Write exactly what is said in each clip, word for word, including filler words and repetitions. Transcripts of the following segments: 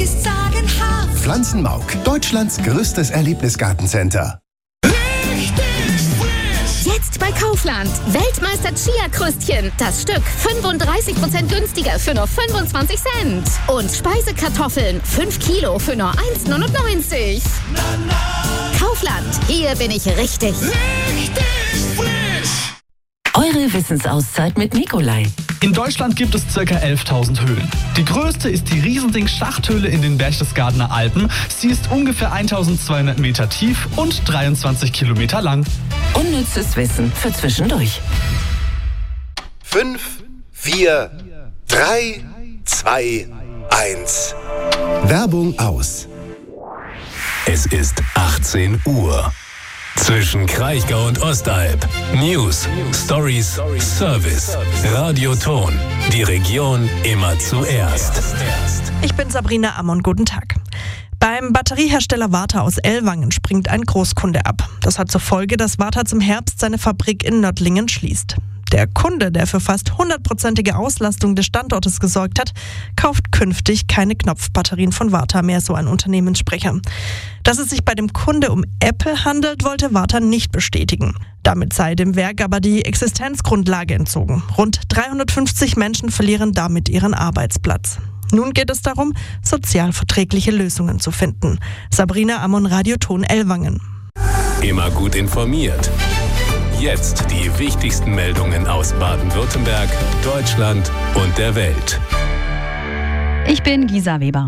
ist sagenhaft. Pflanzenmauk, Deutschlands größtes Erlebnisgartencenter. Jetzt bei Kaufland. Weltmeister Chia-Krüstchen. Das Stück fünfunddreißig Prozent günstiger für nur fünfundzwanzig Cent. Und Speisekartoffeln. fünf Kilo für nur eins neunundneunzig. Kaufland. Hier bin ich richtig. Richtig frisch. Eure Wissensauszeit mit Nikolai. In Deutschland gibt es ca. elftausend Höhlen. Die größte ist die Riesending-Schachthöhle in den Berchtesgadener Alpen. Sie ist ungefähr eintausendzweihundert Meter tief und dreiundzwanzig Kilometer lang. Unnützes Wissen für zwischendurch. fünf, vier, drei, zwei, eins. Werbung aus. Es ist achtzehn Uhr. Zwischen Kraichgau und Ostalb. News, Stories, Service. Radioton. Die Region immer zuerst. Ich bin Sabrina Ammon, guten Tag. Beim Batteriehersteller Varta aus Ellwangen springt ein Großkunde ab. Das hat zur Folge, dass Varta zum Herbst seine Fabrik in Nördlingen schließt. Der Kunde, der für fast hundertprozentige Auslastung des Standortes gesorgt hat, kauft künftig keine Knopfbatterien von Varta mehr, so ein Unternehmenssprecher. Dass es sich bei dem Kunde um Apple handelt, wollte Varta nicht bestätigen. Damit sei dem Werk aber die Existenzgrundlage entzogen. Rund dreihundertfünfzig Menschen verlieren damit ihren Arbeitsplatz. Nun geht es darum, sozialverträgliche Lösungen zu finden. Sabrina Ammon, Radioton Ellwangen. Immer gut informiert. Jetzt die wichtigsten Meldungen aus Baden-Württemberg, Deutschland und der Welt. Ich bin Gisa Weber.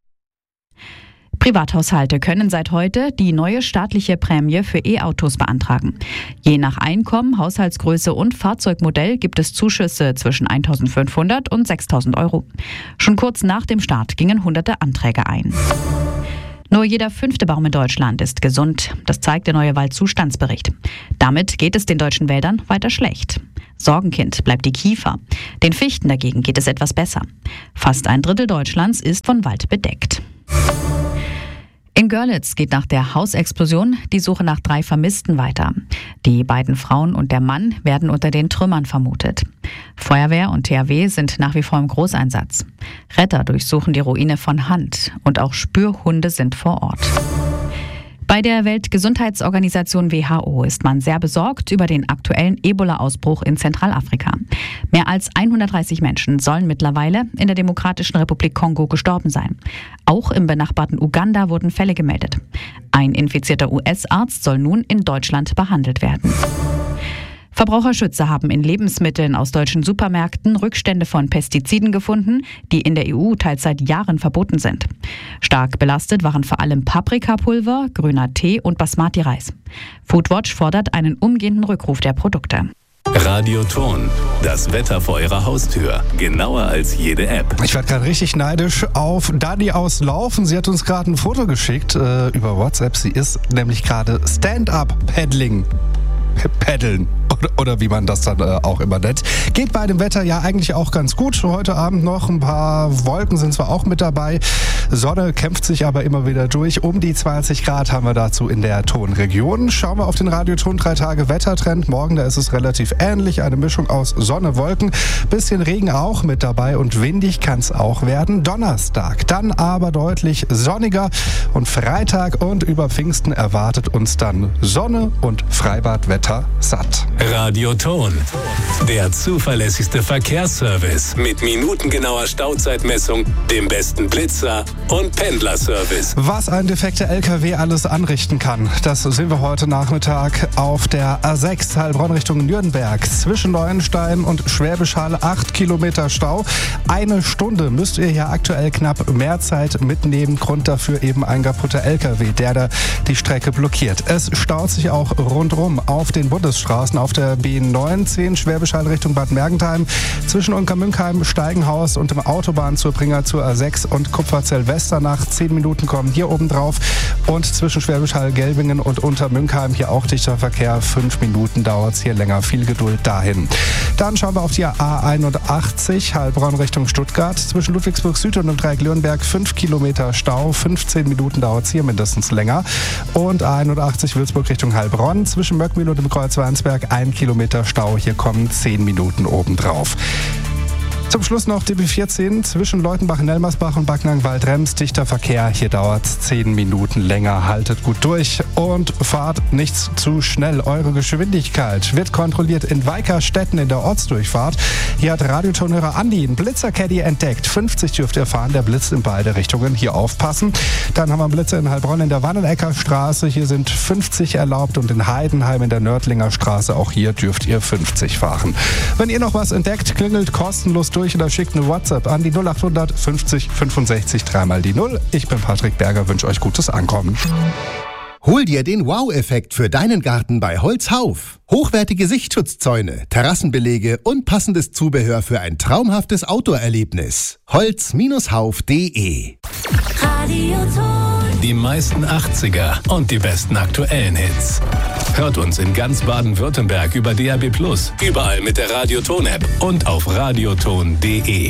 Privathaushalte können seit heute die neue staatliche Prämie für E-Autos beantragen. Je nach Einkommen, Haushaltsgröße und Fahrzeugmodell gibt es Zuschüsse zwischen eintausendfünfhundert und sechstausend Euro. Schon kurz nach dem Start gingen hunderte Anträge ein. Nur jeder fünfte Baum in Deutschland ist gesund. Das zeigt der neue Waldzustandsbericht. Damit geht es den deutschen Wäldern weiter schlecht. Sorgenkind bleibt die Kiefer. Den Fichten dagegen geht es etwas besser. Fast ein Drittel Deutschlands ist von Wald bedeckt. In Görlitz geht nach der Hausexplosion die Suche nach drei Vermissten weiter. Die beiden Frauen und der Mann werden unter den Trümmern vermutet. Feuerwehr und T H W sind nach wie vor im Großeinsatz. Retter durchsuchen die Ruine von Hand und auch Spürhunde sind vor Ort. Bei der Weltgesundheitsorganisation W H O ist man sehr besorgt über den aktuellen Ebola-Ausbruch in Zentralafrika. Mehr als hundertdreißig Menschen sollen mittlerweile in der Demokratischen Republik Kongo gestorben sein. Auch im benachbarten Uganda wurden Fälle gemeldet. Ein infizierter U S-Arzt soll nun in Deutschland behandelt werden. Verbraucherschützer haben in Lebensmitteln aus deutschen Supermärkten Rückstände von Pestiziden gefunden, die in der E U teils seit Jahren verboten sind. Stark belastet waren vor allem Paprikapulver, grüner Tee und Basmati-Reis. Foodwatch fordert einen umgehenden Rückruf der Produkte. Radioton. Das Wetter vor Ihrer Haustür. Genauer als jede App. Ich werde gerade richtig neidisch auf Dani aus Laufen. Sie hat uns gerade ein Foto geschickt äh, über WhatsApp. Sie ist nämlich gerade Stand-Up-Paddling. Paddeln oder, oder wie man das dann äh, auch immer nennt. Geht bei dem Wetter ja eigentlich auch ganz gut. Heute Abend noch ein paar Wolken sind zwar auch mit dabei. Sonne kämpft sich aber immer wieder durch. Um die zwanzig Grad haben wir dazu in der Tonregion. Schauen wir auf den Radioton drei Tage Wettertrend. Morgen, da ist es relativ ähnlich. Eine Mischung aus Sonne, Wolken, bisschen Regen auch mit dabei und windig kann es auch werden. Donnerstag, dann aber deutlich sonniger und Freitag und über Pfingsten erwartet uns dann Sonne und Freibadwetter satt. Radioton. Der zuverlässigste Verkehrsservice mit minutengenauer Stauzeitmessung, dem besten Blitzer und Pendlerservice. Was ein defekter L K W alles anrichten kann, das sehen wir heute Nachmittag auf der A sechs Heilbronn Richtung Nürnberg. Zwischen Neuenstein und Schwäbisch Hall acht Kilometer Stau. Eine Stunde müsst ihr hier aktuell knapp mehr Zeit mitnehmen. Grund dafür eben ein kaputter L K W, der da die Strecke blockiert. Es staut sich auch rundrum auf den Bundesstraßen auf der B neunzehn Schwäbisch Hall Richtung Bad Mergentheim. Zwischen Unkermünkheim, Steigenhaus und dem Autobahnzubringer zur A sechs und Kupferzell-Wester nach zehn Minuten kommen hier oben drauf. Und zwischen Schwäbisch Hall, Gelbingen und Untermünkheim hier auch dichter Verkehr. Fünf Minuten dauert es hier länger. Viel Geduld dahin. Dann schauen wir auf die A einundachtzig Heilbronn Richtung Stuttgart. Zwischen Ludwigsburg Süd und dem Dreieck Lürnberg fünf Kilometer Stau. fünfzehn Minuten dauert es hier mindestens länger. Und A einundachtzig Würzburg Richtung Heilbronn. Zwischen Möckmühl und dem Kreuz Weinsberg ein Kilometer Stau. Hier kommen zehn Minuten obendrauf. Zum Schluss noch D B vierzehn zwischen Leutenbach-Nelmersbach und Backnang-Waldrems. Dichter Verkehr, hier dauert es zehn Minuten länger. Haltet gut durch und fahrt nicht zu schnell. Eure Geschwindigkeit wird kontrolliert in Weikerstetten in der Ortsdurchfahrt. Hier hat Radiotonhörer Andi einen Blitzer-Caddy entdeckt. fünfzig dürft ihr fahren, der blitzt in beide Richtungen. Hier aufpassen. Dann haben wir einen Blitzer in Heilbronn in der Wannenecker Straße. Hier sind fünfzig erlaubt und in Heidenheim in der Nördlinger Straße. Auch hier dürft ihr fünfzig fahren. Wenn ihr noch was entdeckt, klingelt kostenlos durch oder schickt eine WhatsApp an die null acht hundert fünfzig fünfundsechzig dreimal die null. Ich bin Patrick Berger, wünsche euch gutes Ankommen. Hol dir den Wow-Effekt für deinen Garten bei Holzhauf. Hochwertige Sichtschutzzäune, Terrassenbelege und passendes Zubehör für ein traumhaftes Outdoor-Erlebnis. holz Hauf punkt de Die meisten achtziger und die besten aktuellen Hits. Hört uns in ganz Baden-Württemberg über D A B plus, überall mit der Radioton-App und auf radioton punkt de.